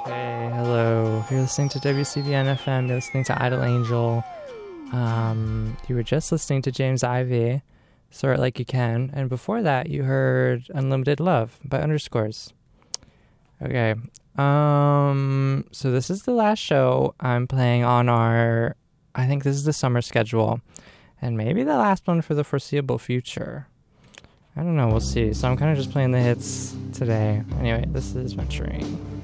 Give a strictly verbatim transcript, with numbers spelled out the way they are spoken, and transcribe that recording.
Okay, hello. You're listening to W C B N F M. You're listening to Idle Angel. Um, you were just listening to James Ivy, Sort It Like You Can. And before that, you heard Unlimited Love by Underscores. Okay. Um, so this is the last show I'm playing on our, I think this is the summer schedule. And maybe the last one for the foreseeable future. I don't know. We'll see. So I'm kind of just playing the hits today. Anyway, this is Venturing.